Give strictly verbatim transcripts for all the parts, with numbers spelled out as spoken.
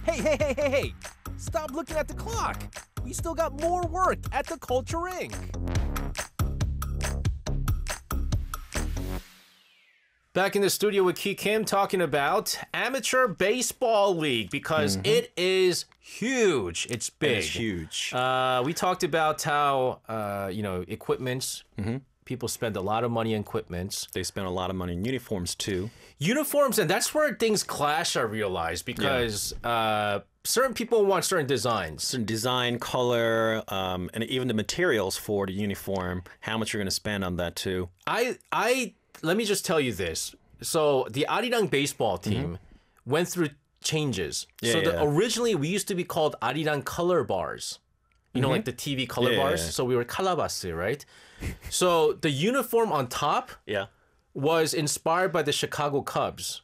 Hey, hey, hey, hey, hey! Stop looking at the clock! We still got more work at the Culture Incorporated. Back in the studio with Ki Kim talking about Amateur Baseball League because mm-hmm. it is huge. It's big. It's huge. Uh, we talked about how, uh, you know, equipments. Mm-hmm. People spend a lot of money on equipments. They spend a lot of money on uniforms, too. Uniforms, and that's where things clash, I realize, because yeah. uh, certain people want certain designs. Certain design, color, um, and even the materials for the uniform, how much you're going to spend on that, too. I, I, let me just tell you this. So the Arirang baseball team mm-hmm. went through changes. Yeah, so the, yeah. originally, we used to be called Arirang Color Bars. You know, mm-hmm. like the T V color yeah, bars. Yeah, yeah. So we were Kalabase, right? So the uniform on top yeah. was inspired by the Chicago Cubs.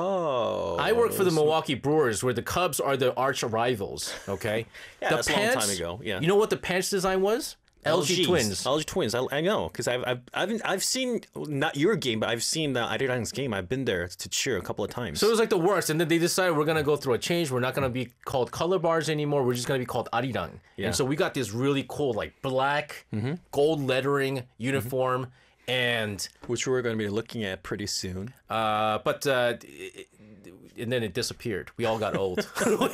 Oh. I work for the Milwaukee Brewers, where the Cubs are the arch rivals, okay? yeah, the that's pants, a long time ago. Yeah. You know what the pants design was? L G L Gs. Twins. L G Twins. I, I know because I've, I've I've I've seen not your game, but I've seen the Arirang's game. I've been there to cheer a couple of times. So it was like the worst, and then they decided we're gonna go through a change. We're not gonna be called Color Bars anymore. We're just gonna be called Arirang. Yeah. And so we got this really cool, like black, mm-hmm. gold lettering uniform, mm-hmm. and which we're going to be looking at pretty soon. Uh, but uh, it, and then it disappeared. We all got old. we, no,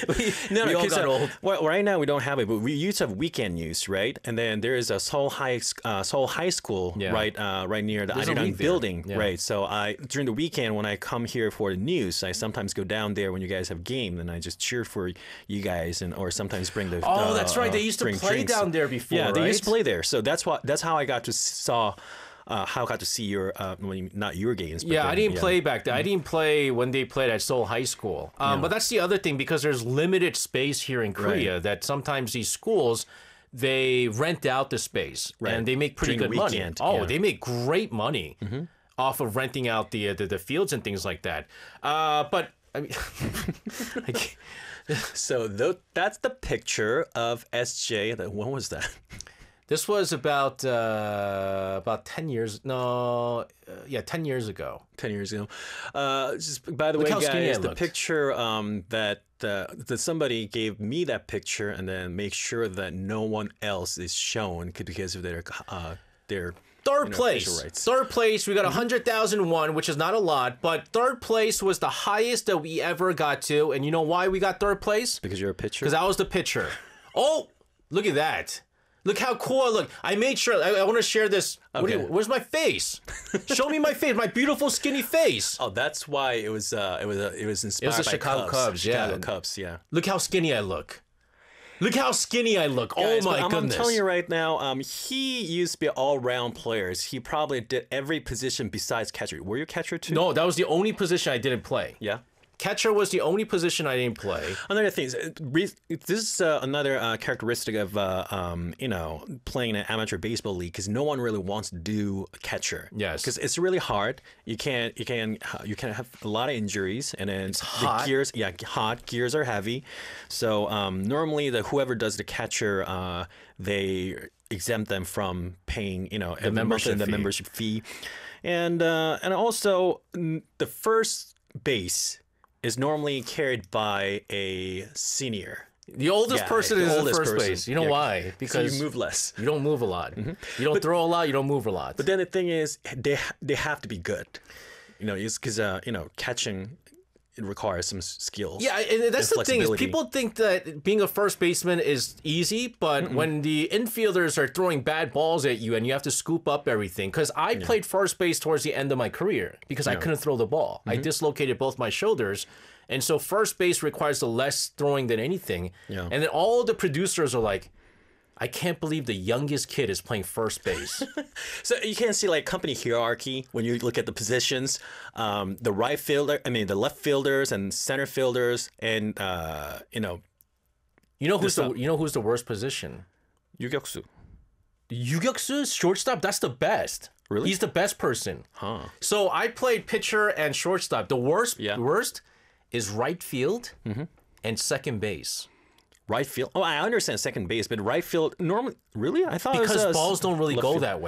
no, we all got uh, old. Well, right now we don't have it, but we used to have weekend news, right? And then there is a Seoul High uh, Seoul High School, yeah. right, uh, right near the Arirang building, yeah. right? So I during the weekend when I come here for the news, I sometimes go down there when you guys have game, and I just cheer for you guys, and or sometimes bring the. Oh, uh, that's right. They used to play drinks. down there before. Yeah, they right? used to play there. So that's what that's how I got to saw. Uh, how I got to see your, uh, not your games. But yeah, then, I didn't yeah. play back then. I didn't play when they played at Seoul High School. Um, yeah. But that's the other thing, because there's limited space here in Korea, right. that sometimes these schools, they rent out the space, right. and they make pretty During good the money. weekend, Oh, yeah. they make great money mm-hmm. off of renting out the, the, the fields and things like that. Uh, but, I mean... So th- that's the picture of S J. When was that? This was about uh, about ten years. No, uh, yeah, ten years ago. Ten years ago. Uh, just by the Look way, how skinny I guys, the looked. picture um, that uh, that somebody gave me that picture, and then make sure that no one else is shown because of their uh, their. Third you know, place. rights. Third place, we got one hundred thousand won, which is not a lot, but third place was the highest that we ever got to. And you know why we got third place? Because you're a pitcher? Because I was the pitcher. Oh, look at that. Look how cool I look. I made sure, I, I want to share this. What Okay. do you, where's my face? Show me my face, my beautiful skinny face. Oh, that's why it was uh, it was uh, it was inspired It was the by Chicago Cubs. Cubs, yeah. Chicago Cubs, yeah. Look how skinny I look. Look how skinny I look. Guys, oh my but I'm, goodness. I'm telling you right now, um, he used to be all-round players. He probably did every position besides catcher. Were you a catcher too? No, that was the only position I didn't play. Yeah. Catcher was the only position I didn't play. Another thing is, uh, re- this is uh, another uh, characteristic of uh, um, you know playing an amateur baseball league, because no one really wants to do a catcher. Yes, because it's really hard. You can't you can you can have a lot of injuries, and then it's the hot. gears yeah hot gears are heavy. So um, normally the whoever does the catcher, uh, they exempt them from paying you know the membership the fee. membership fee, and uh, and also mm, the first base is normally carried by a senior. The oldest Yeah, person the is in oldest first person. base. You know Yeah, why? Because so you move less. You don't move a lot. Mm-hmm. You don't But- throw a lot. You don't move a lot. But then the thing is, they they have to be good. You know, because uh, you know, catching it requires some s- skills. yeah, and that's and the thing is, flexibility. people think that being a first baseman is easy, but Mm-mm. when the infielders are throwing bad balls at you and you have to scoop up everything, because I Yeah. played first base towards the end of my career because I Yeah. couldn't throw the ball. I Mhm. dislocated both my shoulders. And so first base requires the less throwing than anything. Yeah. And then all the producers are like, I can't believe the youngest kid is playing first base. So you can see like company hierarchy when you look at the positions. Um, the right fielder, I mean the left fielders and center fielders, and uh, you know, You know who's This, the uh, you know who's the worst position? 유격수. Yugyoksu, shortstop, that's the best. Really? He's the best person. Huh. So I played pitcher and shortstop. The worst Yeah. worst is right field Mhm. and second base. Right field. Oh, I understand second base, but right field normally really? I thought Because it was, uh, balls don't really left go field. that way.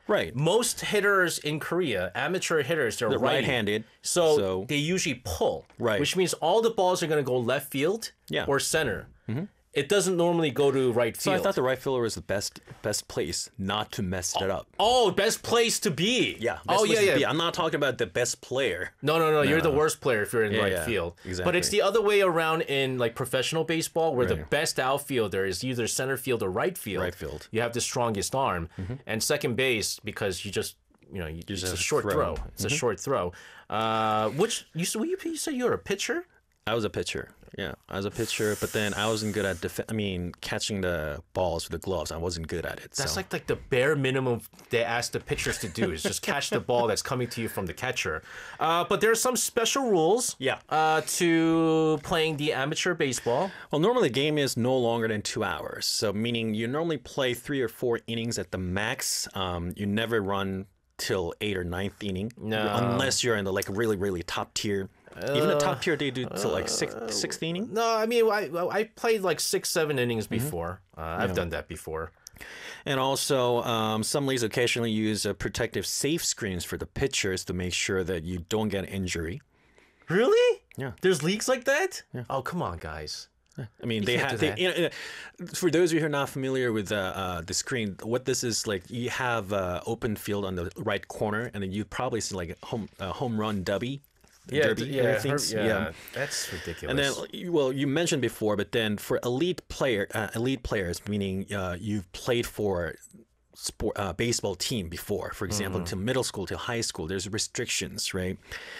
Right. Most hitters in Korea, amateur hitters, they're, They're righty. right-handed. So, so- they usually pull. Right. Which means all the balls are going to go left field Yeah. or center. It doesn't normally go to right So field. I thought the right fielder was the best best place not to mess it up. Oh, best place to be. Yeah. Best Oh, place yeah, to yeah. be. I'm not talking about the best player. No, no, no, You're the worst player if you're in Yeah, right yeah, field. But exactly. it's the other way around in like professional baseball, where the Right. best outfielder is either center field or right field. Right field. You have the strongest arm, and second base because you just you know you, it's just a short throw. throw. It's a short throw. Uh, which you said you, you said you're a pitcher. I was a pitcher. Yeah, I was a pitcher, but then I wasn't good at def- I mean, catching the balls with the gloves. I wasn't good at it. That's so. like like the bare minimum they ask the pitchers to do is just catch the ball that's coming to you from the catcher. Uh, but there are some special rules. Yeah. Uh, to playing the amateur baseball. Well, normally the game is no longer than two hours. So meaning you normally play three or four innings at the max. Um, you never run till eight or ninth inning, No. unless you're in the like really really top tier. Even the top tier they do till like sixth sixth inning. No, I mean I I played like six seven innings Mm-hmm. before. Uh, I've done that before. And also, um, some leagues occasionally use uh, protective safe screens for the pitchers to make sure that you don't get an injury. Really? Yeah. There's leagues like that? Yeah. Oh come on, guys. I mean, they can't have. do They, that. you know, uh, for those of you who are not familiar with uh, uh, the screen, what this is like, you have uh, open field on the right corner, and then you probably see like a home uh, home run dubby. derby yeah, kind of her- things. yeah, That's ridiculous. And then, you- well, you mentioned before, but then for elite player, uh, elite players, meaning uh, you've played for sport, uh, baseball team before, for example, Mm-hmm. to middle school, to high school, there's restrictions, right?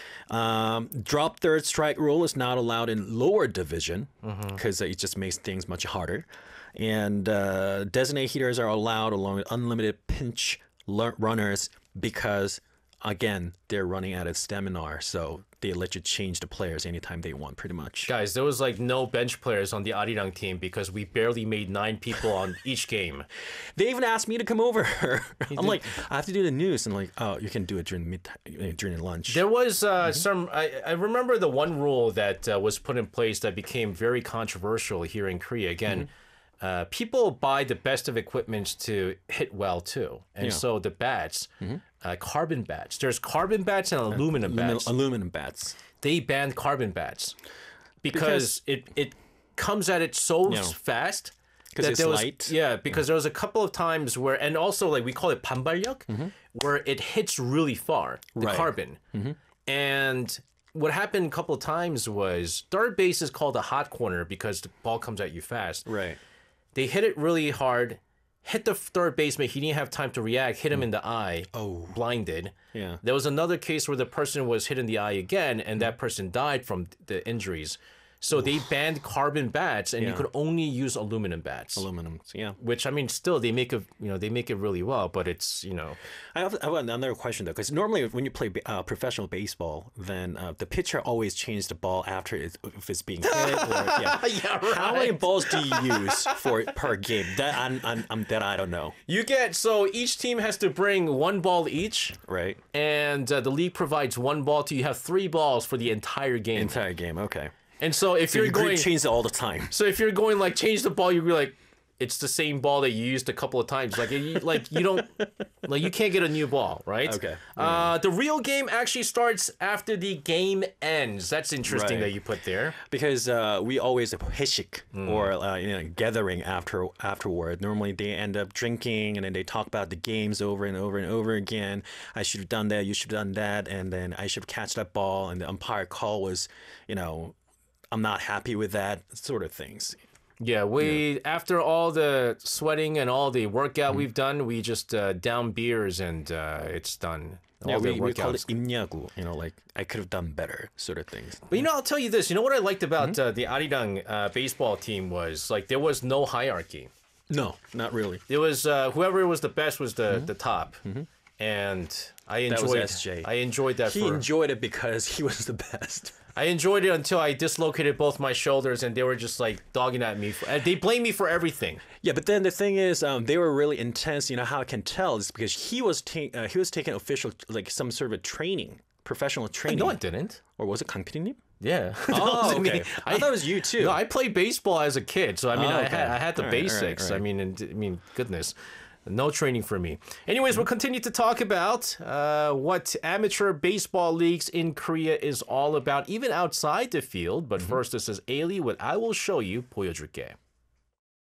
Um, drop third strike rule is not allowed in lower division because it just makes things much harder. And uh, designated hitters are allowed along with unlimited pinch lear- runners because, again, they're running out of stamina, so they let you change the players anytime they want, pretty much. Guys, there was like no bench players on the Arirang team because we barely made nine people on each game. They even asked me to come over. I'm like, I have to do the news, and like, oh, you can do it during mid during lunch. There was uh, some. I, I remember the one rule that uh, was put in place that became very controversial here in Korea. Again, uh, people buy the best of equipment to hit well too, and so the bats, uh, carbon bats. There's carbon bats and aluminum Aluminum, bats. aluminum bats. They banned carbon bats because, it it comes at it so Yeah. fast. 'Cause that it's there was, light. Yeah, because there was a couple of times where, and also like we call it 반발력, where it hits really far, the Right. carbon. And what happened a couple of times was third base is called a hot corner because the ball comes at you fast. Right. They hit it really hard, hit the third baseman. He didn't have time to react, hit him in the eye, Oh. blinded. Yeah. There was another case where the person was hit in the eye again, and that person died from the injuries. So they banned carbon bats, and you Yeah. could only use aluminum bats. Aluminum. So, yeah. Which I mean, still they make it, you know, they make it really well, but it's, you know, I have, I have another question though, because normally when you play uh, professional baseball, then uh, the pitcher always changes the ball after it, if it's being hit. Or, yeah. yeah, How many balls do you use for per game? That I'm, I'm, I'm that I don't know. You get so each team has to bring one ball each, Right. and uh, the league provides one ball to you. Have three balls for the entire game. Entire game. Okay. And so if So you're you going, change it all the time. so if you're going like change the ball, you'd be like, it's the same ball that you used a couple of times. Like you, like you don't, like you can't get a new ball, right? Okay. Uh, the real game actually starts after the game ends. That's interesting Right. that you put there. Because uh, we always have 회식 or uh, you know gathering after afterward. Normally they end up drinking and then they talk about the games over and over and over again. I should have done that. You should have done that. And then I should have catch that ball. And the umpire call was, you know, I'm not happy with that sort of things. Yeah, we after all the sweating and all the workout Mm-hmm. we've done, we just uh, down beers and uh, it's done. All Yeah, the we, we call it workouts. 임야구. You know, like I could have done better sort of things. But you know, I'll tell you this. You know what I liked about Mm-hmm. uh, the Arirang uh, baseball team was like there was no hierarchy. No, not really. It was uh, whoever was the best was the the top, and I Mm-hmm. That enjoyed. was S J. I enjoyed that. He for, enjoyed it because he was the best. I enjoyed it until I dislocated both my shoulders, and they were just like dogging at me. For, and they blame me for everything. Yeah, but then the thing is, um, they were really intense. You know how I can tell is because he was ta- uh, he was taking official like some sort of a training, professional training. No, I didn't. Or was it Kang Pi-nim? Yeah. Oh, I mean, okay. I, thought it was you too. No, I played baseball as a kid, so I mean, Oh, I okay. had I had the All right, all right, basics. all I right. mean, and, I mean, goodness. No training for me. Anyways, we'll continue to talk about uh, what amateur baseball leagues in Korea is all about, even outside the field. But first, this is Ailey with I Will Show You, 보여줄게.